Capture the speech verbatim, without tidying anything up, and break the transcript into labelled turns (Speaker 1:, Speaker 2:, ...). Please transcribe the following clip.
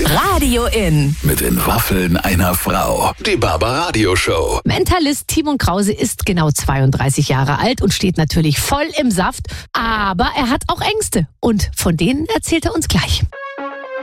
Speaker 1: Radio In.
Speaker 2: Mit den Waffeln einer Frau. Die Barbaradio Show.
Speaker 1: Mentalist Timon Krause ist genau zweiunddreißig Jahre alt und steht natürlich voll im Saft. Aber er hat auch Ängste. Und von denen erzählt er uns gleich.